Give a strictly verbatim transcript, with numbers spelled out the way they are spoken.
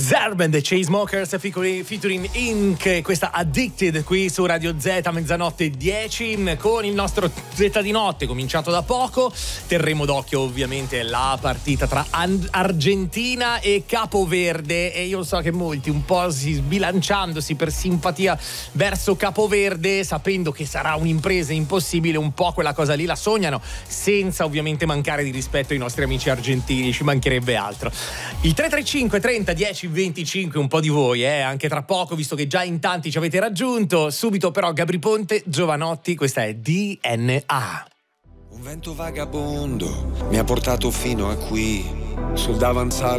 Zerben, The Chainsmokers featuring Ink, questa Addicted qui su Radio Z a mezzanotte e dieci con il nostro Z di notte cominciato da poco. Terremo d'occhio ovviamente la partita tra Argentina e Capoverde e io so che molti un po' si sbilanciandosi per simpatia verso Capoverde, sapendo che sarà un'impresa impossibile, un po' quella cosa lì la sognano, senza ovviamente mancare di rispetto ai nostri amici argentini, ci mancherebbe altro. Il tre tre cinque trenta dieci venticinque, un po' di voi, eh, anche tra poco, visto che già in tanti ci avete raggiunto. Subito però Gabri Ponte, Giovanotti, questa è D N A. Un vento vagabondo mi ha portato fino a qui, sul davanzale